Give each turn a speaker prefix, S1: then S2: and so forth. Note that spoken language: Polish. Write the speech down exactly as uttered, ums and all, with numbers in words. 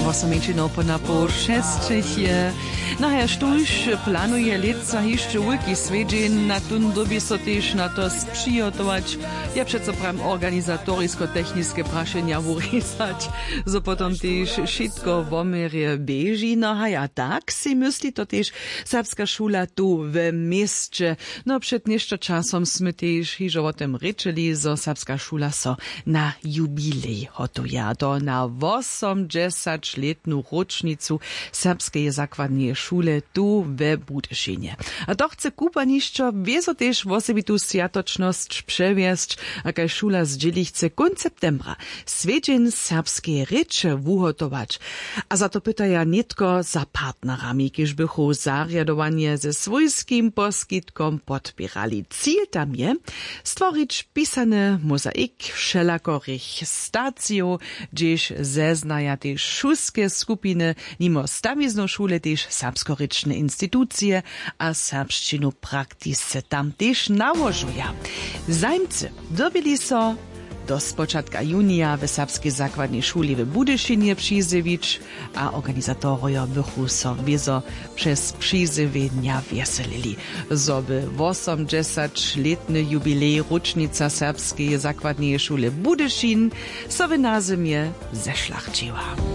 S1: osamičino po napo šestřichje. No a štuž planuje leca jeszcze wielki svedžin, na tun dobi so tež na to sprijotovač. Ja přeco pram organizatorisko-techniske prašenja urizać, so potom tež šitko v omerje beži. No a ja tak si mysli to tež serbska šula tu w mieście. No przed nieszto časom sme tež hižo o tem rečeli, so serbska šula so na jubilej hotuje. To na osemdziesięcioletnú ročnicu serbskeje zakładnie šule tu w Budyszynie. A to chce kupanišćo wieso też wosebitú sviatočnosť przewiesť, a kaj šula zdzieli chce końc septembra svedžin serbskie reče wuhotować. A za to pytaja nitko za partnerami, kiež bychu zariadowanie ze swojskim poskitkom podpierali. Cíl tam je stvorić pisany mozaik všelakorých stacio, gdzieś zeznaja też šulskie skupiny, nimo stamizno šule też serbskoryczne instytucje, a serbszczynu praktisce tam też nałożuja. Zajmcy dobili so do spočatka junija w serbskiej zakładnej szuli w Budyszynie przyzywić, a organizatorojo bychu so wiezo przez przyzywienia wieselili. Zoby osemdziesięcioletny jubilej rocznica serbskiej zakładnej szuli Budyszin so w nazymie zeszlachciła.